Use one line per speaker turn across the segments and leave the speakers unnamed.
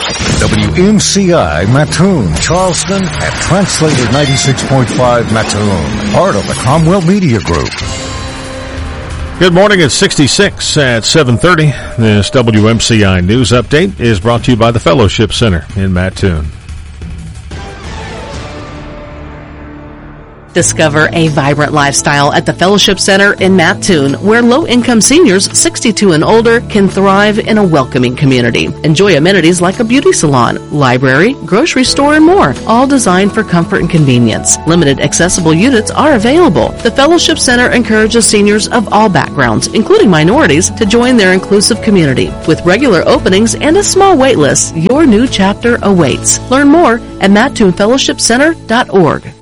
WMCI Mattoon, Charleston, and Translated 96.5 Mattoon, part of the Cromwell Media Group.
Good morning. It's 66 at 7:30. This WMCI News Update is brought to you by the Fellowship Center in Mattoon.
Discover a vibrant lifestyle at the Fellowship Center in Mattoon, where low-income seniors 62 and older can thrive in a welcoming community. Enjoy amenities like a beauty salon, library, grocery store, and more, all designed for comfort and convenience. Limited accessible units are available. The Fellowship Center encourages seniors of all backgrounds, including minorities, to join their inclusive community. With regular openings and a small wait list, your new chapter awaits. Learn more at MattoonFellowshipCenter.org.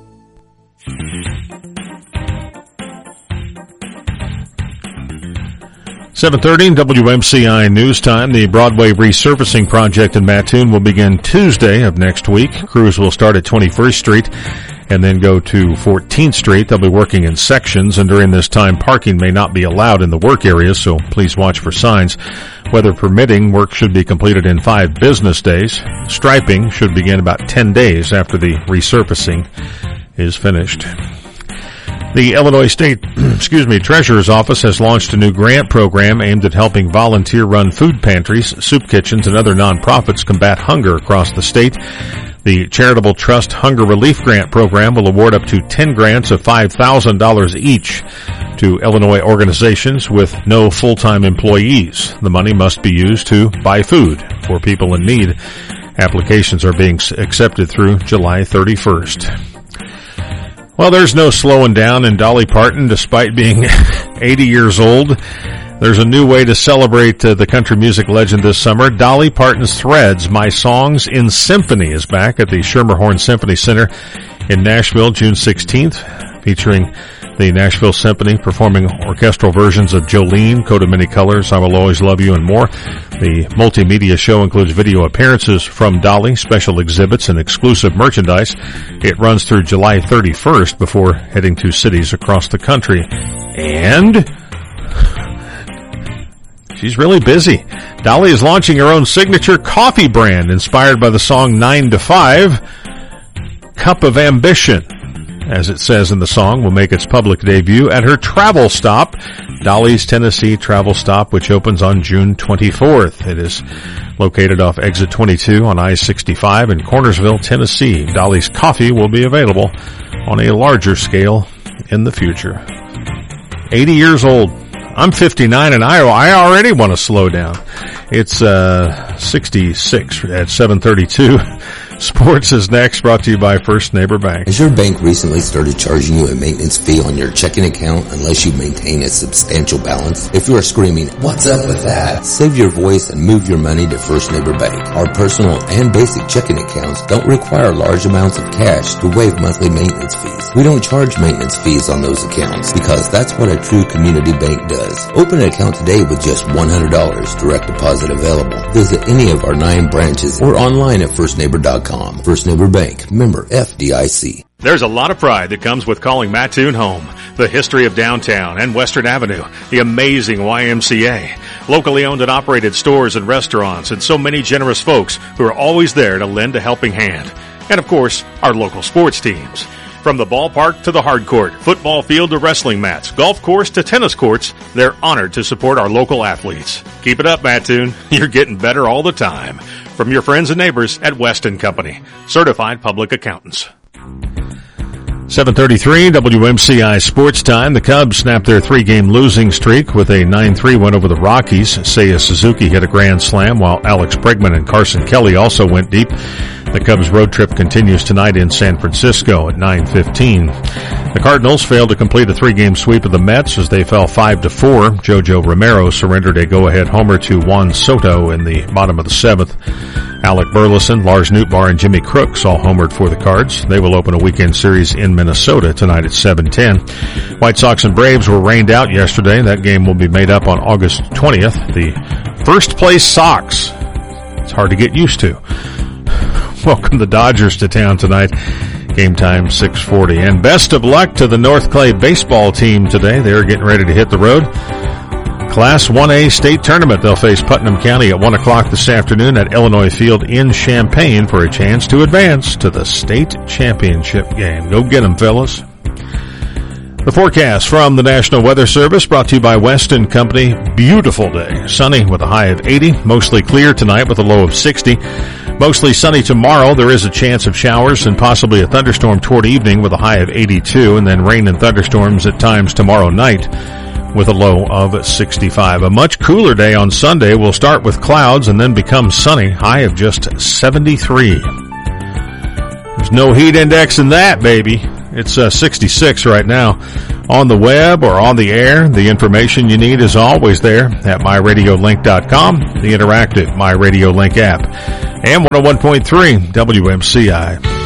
7:30 WMCI News Time. The Broadway resurfacing project in Mattoon will begin Tuesday of next week. Crews will start at 21st Street and then go to 14th Street. They'll be working in sections, and during this time, parking may not be allowed in the work areas, so please watch for signs. Weather permitting, work should be completed in 5 business days. Striping should begin about 10 days after the resurfacing is finished. The Illinois State, Treasurer's Office has launched a new grant program aimed at helping volunteer-run food pantries, soup kitchens, and other nonprofits combat hunger across the state. The Charitable Trust Hunger Relief Grant Program will award up to 10 grants of $5,000 each to Illinois organizations with no full-time employees. The money must be used to buy food for people in need. Applications are being accepted through July 31st. Well, there's no slowing down in Dolly Parton despite being 80 years old. There's a new way to celebrate the country music legend this summer. Dolly Parton's Threads, My Songs in Symphony, is back at the Schermerhorn Symphony Center in Nashville, June 16th, featuring the Nashville Symphony performing orchestral versions of Jolene, Coat of Many Colors, I Will Always Love You, and more. The multimedia show includes video appearances from Dolly, special exhibits, and exclusive merchandise. It runs through July 31st before heading to cities across the country. And she's really busy. Dolly is launching her own signature coffee brand inspired by the song 9 to 5, Cup of Ambition, as it says in the song, will make its public debut at her travel stop, Dolly's Tennessee Travel Stop, which opens on June 24th. It is located off Exit 22 on I-65 in Cornersville, Tennessee. Dolly's coffee will be available on a larger scale in the future. 80 years old. I'm 59 and I already want to slow down. It's 66 at 7:32. Sports is next, brought to you by First Neighbor Bank.
Has your bank recently started charging you a maintenance fee on your checking account unless you maintain a substantial balance? If you are screaming, "What's up with that?" save your voice and move your money to First Neighbor Bank. Our personal and basic checking accounts don't require large amounts of cash to waive monthly maintenance fees. We don't charge maintenance fees on those accounts because that's what a true community bank does. Open an account today with just $100, direct deposit available. Visit any of our 9 branches or online at firstneighbor.com. First Neighbor Bank, member FDIC.
There's a lot of pride that comes with calling Mattoon home. The history of downtown and Western Avenue, the amazing YMCA, locally owned and operated stores and restaurants, and so many generous folks who are always there to lend a helping hand. And of course, our local sports teams. From the ballpark to the hard court, football field to wrestling mats, golf course to tennis courts, they're honored to support our local athletes. Keep it up, Mattoon. You're getting better all the time. From your friends and neighbors at West & Company, certified public accountants. 7:33 WMCI Sports Time. The Cubs snapped their 3-game losing streak with a 9-3 win over the Rockies. Seiya Suzuki hit a grand slam, while Alex Bregman and Carson Kelly also went deep. The Cubs' road trip continues tonight in San Francisco at 9:15. The Cardinals failed to complete a 3-game sweep of the Mets as they fell 5-4. Jojo Romero surrendered a go-ahead homer to Juan Soto in the bottom of the 7th. Alec Burleson, Lars Nootbaar, and Jimmy Crooks all homered for the Cards. They will open a weekend series in Minnesota tonight at 7:10. White Sox and Braves were rained out yesterday. That game will be made up on August 20th. The first-place Sox. It's hard to get used to. Welcome the Dodgers to town tonight. Game time 6:40. And best of luck to the North Clay baseball team today. They're getting ready to hit the road. Class 1A state tournament. They'll face Putnam County at 1 o'clock this afternoon at Illinois Field in Champaign for a chance to advance to the state championship game. Go get them, fellas. The forecast from the National Weather Service brought to you by Weston Company. Beautiful day. Sunny with a high of 80. Mostly clear tonight with a low of 60. Mostly sunny tomorrow. There is a chance of showers and possibly a thunderstorm toward evening with a high of 82. And then rain and thunderstorms at times tomorrow night with a low of 65. A much cooler day on Sunday. Will start with clouds and then become sunny. High of just 73. There's no heat index in that, baby. It's 66 right now. On the web or on the air, the information you need is always there at myradiolink.com, the interactive My Radio Link app, and 101.3 WMCI.